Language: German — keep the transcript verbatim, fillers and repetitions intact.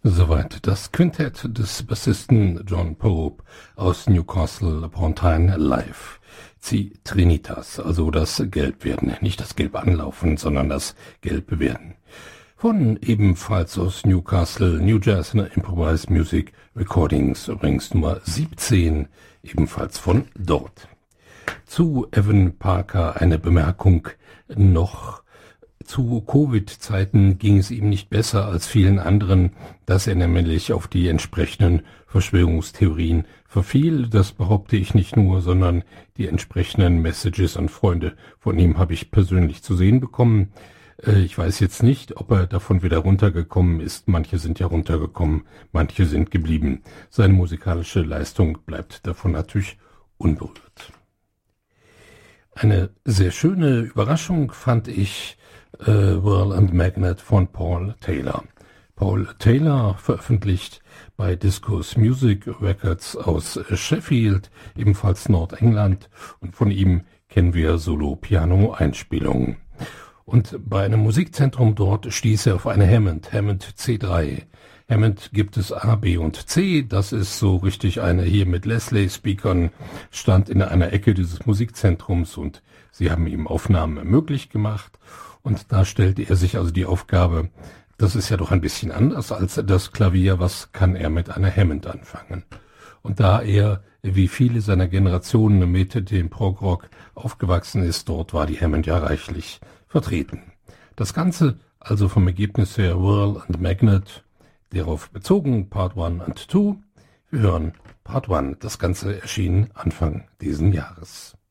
Soweit das Quintett des Bassisten John Pope aus Newcastle upon Tyne live. Ci Trinitas, also das Gelbwerden, nicht das Gelb anlaufen, sondern das Gelb werden. Von ebenfalls aus Newcastle, New Jazz and Improvised Music Recordings, übrigens Nummer siebzehn, ebenfalls von dort. Zu Evan Parker eine Bemerkung noch. Zu Covid-Zeiten ging es ihm nicht besser als vielen anderen, dass er nämlich auf die entsprechenden Verschwörungstheorien verfiel. Das behaupte ich nicht nur, sondern die entsprechenden Messages an Freunde von ihm habe ich persönlich zu sehen bekommen. Ich weiß jetzt nicht, ob er davon wieder runtergekommen ist. Manche sind ja runtergekommen, manche sind geblieben. Seine musikalische Leistung bleibt davon natürlich unberührt. Eine sehr schöne Überraschung fand ich äh, Whirl and Magnet von Paul Taylor. Paul Taylor veröffentlicht bei Discos Music Records aus Sheffield, ebenfalls Nordengland, und von ihm kennen wir Solo-Piano-Einspielungen. Und bei einem Musikzentrum dort stieß er auf eine Hammond, Hammond C drei. Hammond gibt es A, B und C, das ist so richtig eine hier mit Leslie-Speakern, stand in einer Ecke dieses Musikzentrums und sie haben ihm Aufnahmen möglich gemacht und da stellte er sich also die Aufgabe, das ist ja doch ein bisschen anders als das Klavier, was kann er mit einer Hammond anfangen? Und da er, wie viele seiner Generationen mit dem Prog-Rock aufgewachsen ist, dort war die Hammond ja reichlich vertreten. Das Ganze also vom Ergebnis her Whirl and Magnet, darauf bezogen Part eins und zwei. Wir hören Part eins. Das Ganze erschien Anfang diesen Jahres.